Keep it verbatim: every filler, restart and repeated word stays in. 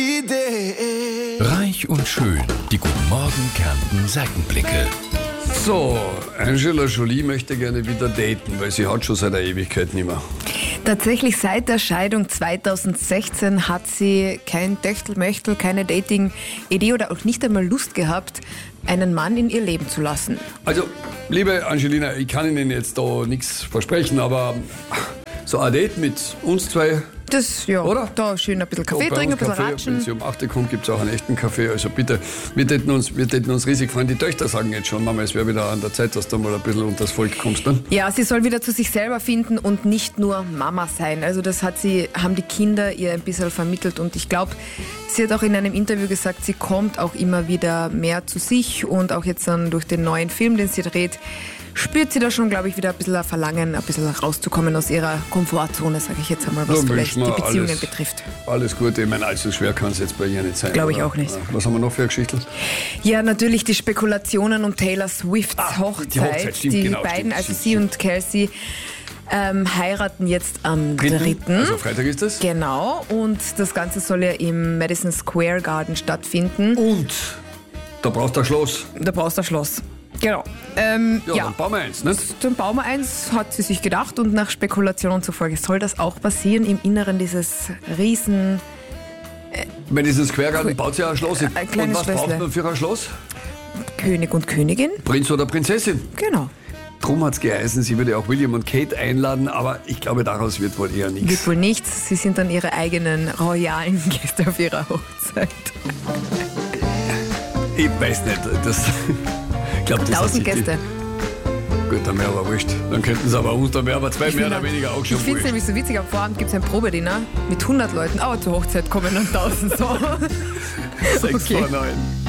Reich und schön, die Guten Morgen Kärnten Seitenblicke. So, Angela Jolie möchte gerne wieder daten, weil sie hat schon seit einer Ewigkeit nicht mehr. Tatsächlich seit der Scheidung zweitausendsechzehn hat sie kein Techtelmechtel, keine Dating-Idee oder auch nicht einmal Lust gehabt, einen Mann in ihr Leben zu lassen. Also, liebe Angelina, ich kann Ihnen jetzt da nichts versprechen, aber so ein Date mit uns zwei, Das, ja, oder? Da schön ein bisschen Kaffee Bei trinken, uns ein bisschen Kaffee, ratschen. wenn sie um acht Uhr kommt, gibt es auch einen echten Kaffee. Also bitte, wir täten uns, wir täten uns riesig freuen. Die Töchter sagen jetzt schon, Mama, es wäre wieder an der Zeit, dass du mal ein bisschen unter das Volk kommst. Ne? Ja, sie soll wieder zu sich selber finden und nicht nur Mama sein. Also das hat sie, haben die Kinder ihr ein bisschen vermittelt und ich glaube, sie hat auch in einem Interview gesagt, sie kommt auch immer wieder mehr zu sich und auch jetzt dann durch den neuen Film, den sie dreht, spürt sie da schon, glaube ich, wieder ein bisschen ein Verlangen, ein bisschen rauszukommen aus ihrer Komfortzone, sage ich jetzt einmal, was Ja, vielleicht die wünschen wir Beziehungen alles- betrifft. Alles Gute, ich meine, allzu schwer kann es jetzt bei ihr nicht sein. Glaube ich oder? auch nicht. Was haben wir noch für eine Geschichte? Ja, natürlich die Spekulationen um Taylor Swifts Ah, Hochzeit. die Hochzeit, stimmt, die genau, beiden, stimmt, also stimmt, sie und Kelsey, ähm, heiraten jetzt am dritten. Also Freitag ist das? Genau, und das Ganze soll ja im Madison Square Garden stattfinden. Und da brauchst du ein Schloss. Da brauchst du ein Schloss. Genau. Ähm, Ja, ja, dann bauen wir eins, nicht? Dann bauen wir eins, hat sie sich gedacht, und nach Spekulationen zufolge soll das auch passieren im Inneren dieses riesen Bei diesem Square Garden baut sie ja ein Schloss. Ein kleines Und was braucht Schlössle. man für ein Schloss? König und Königin. Prinz oder Prinzessin. Genau. Drum hat es geheißen, sie würde auch William und Kate einladen, aber ich glaube, daraus wird wohl eher nichts. Wird wohl nichts. Sie sind dann ihre eigenen royalen Gäste auf ihrer Hochzeit. Ich weiß nicht, das... Ich glaube, das Tausend hat sich Gäste. Die, gut, dann wäre aber wurscht. Dann könnten sie aber uns, dann wäre aber zwei mehr oder weniger auch schon Ich finde es wurscht. nämlich so witzig, am Vorabend gibt es ein Probedinner mit hundert Leuten, aber zur Hochzeit kommen dann tausend so. Sechs Okay. vor neun.